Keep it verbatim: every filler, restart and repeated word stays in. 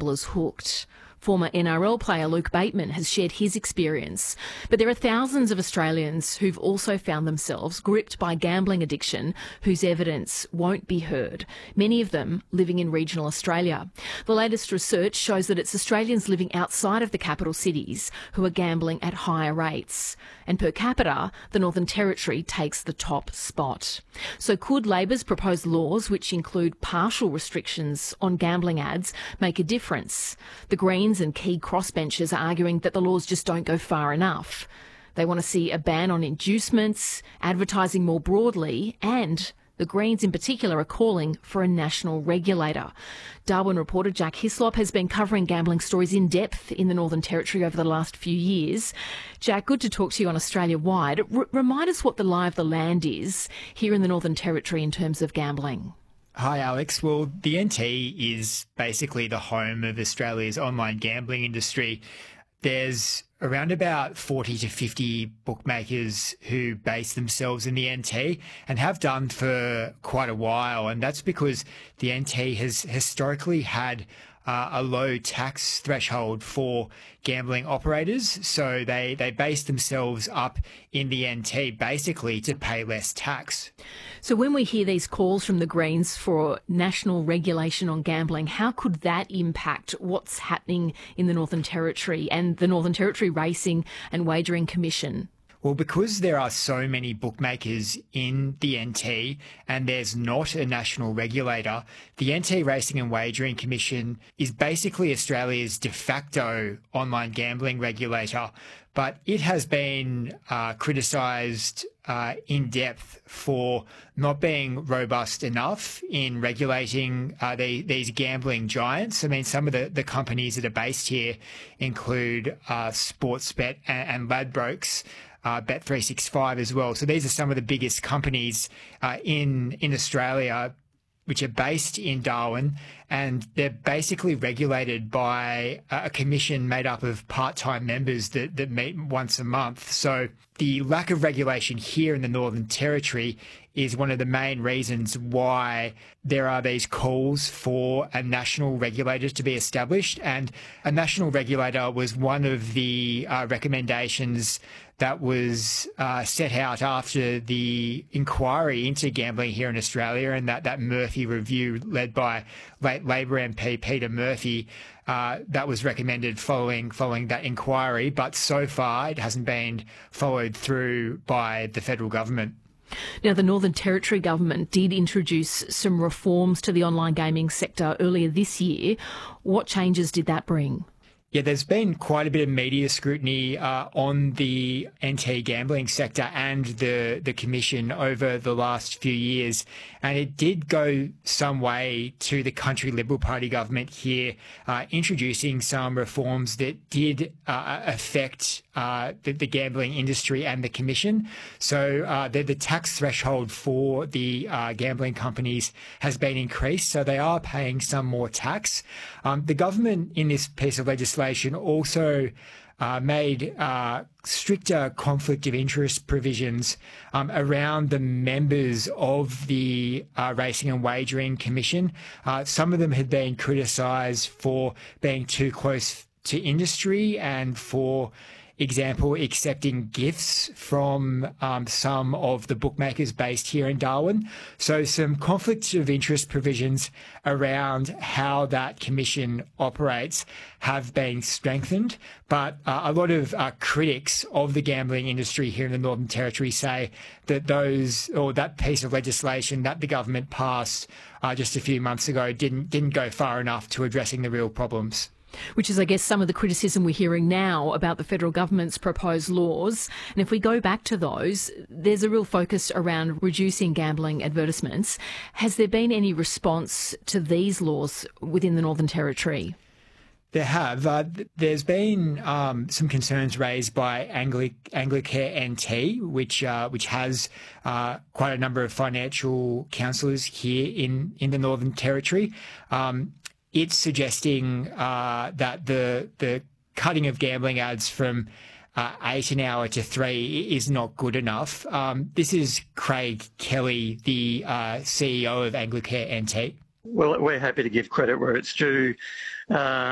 gamblers hooked. Former N R L player Luke Bateman has shared his experience. But there are thousands of Australians who've also found themselves gripped by gambling addiction whose evidence won't be heard, many of them living in regional Australia. The latest research shows that it's Australians living outside of the capital cities who are gambling at higher rates. And per capita, the Northern Territory takes the top spot. So could Labor's proposed laws, which include partial restrictions on gambling ads, make a difference? The Greens and key crossbenchers are arguing that the laws just don't go far enough. They want to see a ban on inducements, advertising more broadly, and the Greens in particular are calling for a national regulator. Darwin reporter Jack Hislop has been covering gambling stories in depth in the Northern Territory over the last few years. Jack, good to talk to you on Australia-wide. R- remind us what the lie of the land is here in the Northern Territory in terms of gambling. Hi, Alex. Well, the N T is basically the home of Australia's online gambling industry. There's around about forty to fifty bookmakers who base themselves in the N T and have done for quite a while. And that's because the N T has historically had uh, a low tax threshold for gambling operators. So they, they base themselves up in the N T basically to pay less tax. So when we hear these calls from the Greens for national regulation on gambling, how could that impact what's happening in the Northern Territory and the Northern Territory Racing and Wagering Commission? Well, because there are so many bookmakers in the N T and there's not a national regulator, the N T Racing and Wagering Commission is basically Australia's de facto online gambling regulator, but it has been uh, criticised uh, in depth for not being robust enough in regulating uh, the, these gambling giants. I mean, some of the, the companies that are based here include uh, Sportsbet and, and Ladbrokes. Uh, Bet three sixty-five as well. So these are some of the biggest companies uh, in in Australia, which are based in Darwin, and they're basically regulated by a commission made up of part-time members that, that meet once a month. So the lack of regulation here in the Northern Territory is one of the main reasons why there are these calls for a national regulator to be established. And a national regulator was one of the uh, recommendations that was uh, set out after the inquiry into gambling here in Australia, and that, that Murphy review led by late Labor M P Peter Murphy, uh, that was recommended following following that inquiry. But so far, it hasn't been followed through by the federal government. Now, the Northern Territory government did introduce some reforms to the online gaming sector earlier this year. What changes did that bring? Yeah, there's been quite a bit of media scrutiny uh, on the N T gambling sector and the, the Commission over the last few years. And it did go some way to the Country Liberal Party government here, uh, introducing some reforms that did uh, affect uh, the, the gambling industry and the Commission. So uh, the, the tax threshold for the uh, gambling companies has been increased, so they are paying some more tax. Um, the government in this piece of legislation also uh, made uh, stricter conflict of interest provisions um, around the members of the uh, Racing and Wagering Commission. Uh, some of them had been criticised for being too close to industry and for example, accepting gifts from um, some of the bookmakers based here in Darwin. So some conflict of interest provisions around how that commission operates have been strengthened. But uh, a lot of uh, critics of the gambling industry here in the Northern Territory say that those or that piece of legislation that the government passed uh, just a few months ago didn't didn't go far enough to addressing the real problems. Which is, I guess, some of the criticism we're hearing now about the federal government's proposed laws. And if we go back to those, there's a real focus around reducing gambling advertisements. Has there been any response to these laws within the Northern Territory? There have. Uh, there's been um, some concerns raised by Angli- Anglicare N T, which uh, which has uh, quite a number of financial counsellors here in, in the Northern Territory. Um, It's suggesting uh, that the the cutting of gambling ads from uh, eight an hour to three is not good enough. Um, this is Craig Kelly, the uh, C E O of Anglicare N T. Well, we're happy to give credit where it's due. Uh,